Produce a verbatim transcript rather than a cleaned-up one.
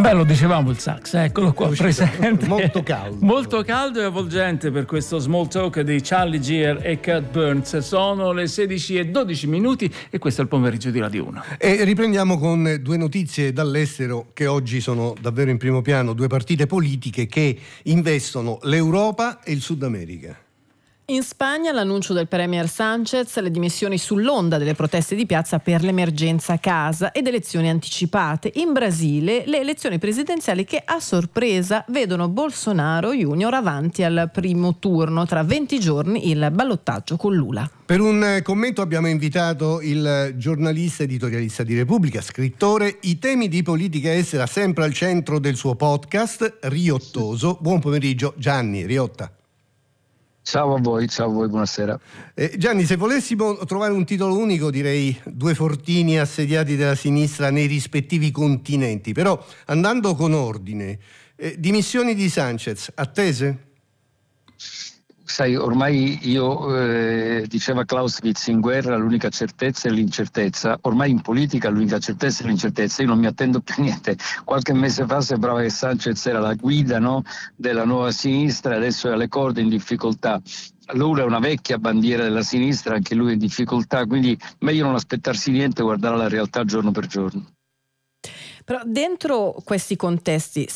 beh, lo dicevamo il sax, eccolo qua presente. Molto caldo. Molto caldo e avvolgente per questo small talk di Charlie Geer e Cat Burns. Sono le sedici e dodici minuti e questo è il pomeriggio di Radio uno. E riprendiamo con due notizie dall'estero che oggi sono davvero in primo piano, due partite politiche che investono l'Europa e il Sud America. In Spagna l'annuncio del premier Sánchez, le dimissioni sull'onda delle proteste di piazza per l'emergenza casa ed elezioni anticipate. In Brasile le elezioni presidenziali che a sorpresa vedono Bolsonaro Junior avanti al primo turno, tra venti giorni il ballottaggio con Lula. Per un commento abbiamo invitato il giornalista editorialista di Repubblica, scrittore, i temi di politica estera sempre al centro del suo podcast, Riottoso. Buon pomeriggio Gianni Riotta. Ciao a voi, ciao a voi, buonasera. Eh, Gianni, se volessimo trovare un titolo unico, direi due fortini assediati della sinistra nei rispettivi continenti, però andando con ordine, eh, dimissioni di Sánchez, attese? Sai, ormai io, eh, diceva Clausewitz, in guerra l'unica certezza è l'incertezza, ormai in politica l'unica certezza è l'incertezza, io non mi attendo più niente. Qualche mese fa sembrava che Sánchez era la guida, no, della nuova sinistra, adesso è alle corde, in difficoltà. Lula è una vecchia bandiera della sinistra, anche lui è in difficoltà, quindi meglio non aspettarsi niente, guardare la realtà giorno per giorno. Però dentro questi contesti